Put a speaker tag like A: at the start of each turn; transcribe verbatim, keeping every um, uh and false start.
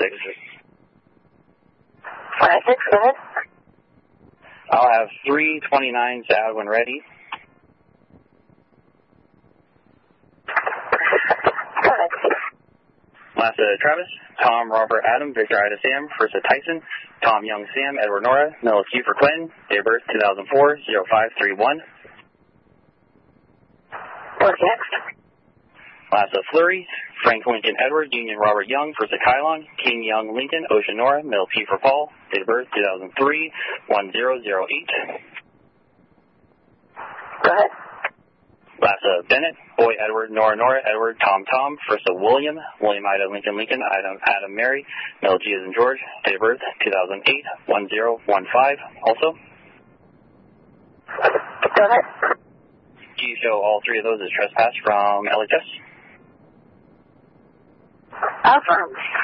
A: signature.
B: four nine six, go ahead.
A: I'll have three twenty-nines out when ready.
B: Go ahead.
A: Last uh, Travis, Tom, Robert, Adam, Victor, Ida, Sam, first uh, Tyson, Tom, Young, Sam, Edward, Nora, Mel, Q for Quentin, date of birth two thousand four, zero five three one.
B: What's next?
A: Last uh, Flurry, Frank, Lincoln, Edward, Union, Robert, Young, first uh, Kylon, King, Young, Lincoln, Ocean, Nora, Mel, P for Paul, date of birth two thousand three, one zero zero eight.
B: Go ahead.
A: Last uh, Bennett, Boy, Edward, Nora, Nora, Edward, Tom, Tom, first uh, William, William, Ida, Lincoln, Lincoln, Adam, Adam, Mary, Mel, G as in George, date of birth two thousand eight, one zero one five, also.
B: Go ahead.
A: Do you show all three of those as trespass from L H S?
B: Affirm.